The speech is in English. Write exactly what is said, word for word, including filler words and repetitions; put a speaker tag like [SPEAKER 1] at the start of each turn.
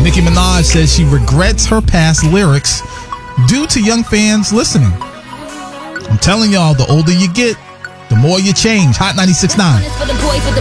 [SPEAKER 1] Nicki Minaj says she regrets her past lyrics due to young fans listening. I'm telling y'all, the older you get, the more you change. Hot ninety-six point nine.